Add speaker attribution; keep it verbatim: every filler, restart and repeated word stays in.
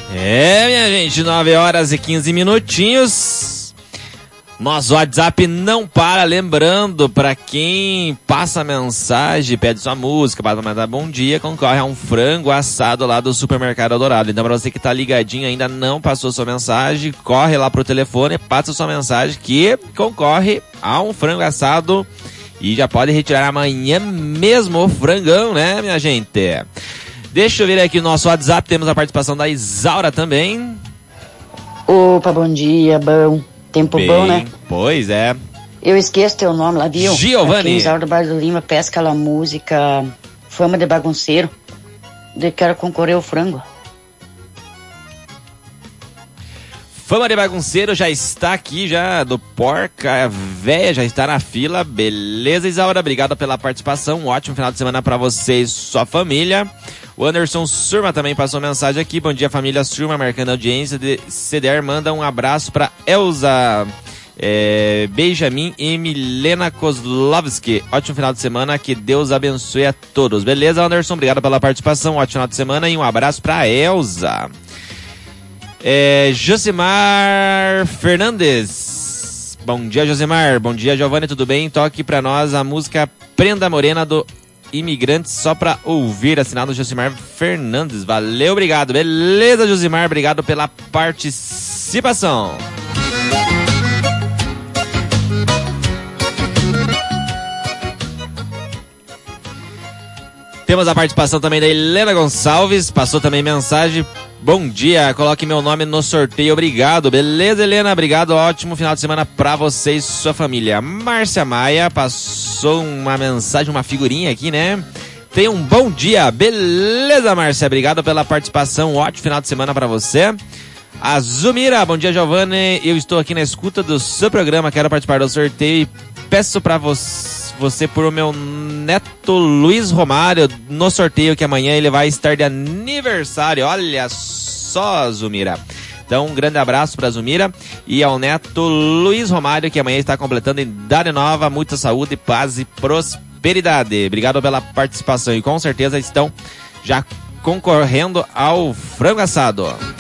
Speaker 1: É, minha gente, nove horas e quinze minutinhos. Nosso WhatsApp não para, lembrando, para quem passa mensagem, pede sua música, para mandar bom dia, concorre a um frango assado lá do Supermercado Eldorado. Então, para você que tá ligadinho, ainda não passou sua mensagem, corre lá pro telefone, passa sua mensagem que concorre a um frango assado e já pode retirar amanhã mesmo o frangão, né, minha gente? Deixa eu ver aqui o nosso WhatsApp, temos a participação da Isaura também.
Speaker 2: Opa, bom dia, bom. Tempo
Speaker 1: Bem,
Speaker 2: bom, né?
Speaker 1: Pois é.
Speaker 2: Eu esqueço teu nome lá, viu?
Speaker 1: Giovanni.
Speaker 2: Aqui em Isaura do Bairro do Lima, peça aquela música Fama de Bagunceiro. De quero concorrer ao frango.
Speaker 1: Fama de Bagunceiro já está aqui, já do Porca Véia, já está na fila. Beleza, Isaura? Obrigado pela participação. Um ótimo final de semana para você e sua família. O Anderson Surma também passou mensagem aqui. Bom dia, família Surma, marcando audiência. De C D R manda um abraço para Elza é, Benjamin e Milena Kozlovski. Ótimo final de semana, que Deus abençoe a todos. Beleza, Anderson? Obrigado pela participação. Ótimo final de semana e um abraço para Elza. É, Josimar Fernandes. Bom dia, Josimar. Bom dia, Giovanni. Tudo bem? Toque para nós a música Prenda Morena do Imigrantes, só pra ouvir, assinado Josimar Fernandes. Valeu, obrigado. Beleza, Josimar, obrigado pela participação. Temos a participação também da Helena Gonçalves, passou também mensagem. Bom dia, coloque meu nome no sorteio, obrigado. Beleza, Helena, obrigado, ótimo final de semana pra você e sua família. Márcia Maia passou uma mensagem, uma figurinha aqui, né? Tenha um bom dia, beleza, Márcia, obrigado pela participação, ótimo final de semana pra você. A Zumira, bom dia, Giovanni, eu estou aqui na escuta do seu programa, quero participar do sorteio e peço pra você você por o meu neto Luiz Romário no sorteio, que amanhã ele vai estar de aniversário. Olha só, Zumira. Então, um grande abraço para Zumira e ao neto Luiz Romário, que amanhã está completando idade nova. Muita saúde, paz e prosperidade. Obrigado pela participação e com certeza estão já concorrendo ao frango assado.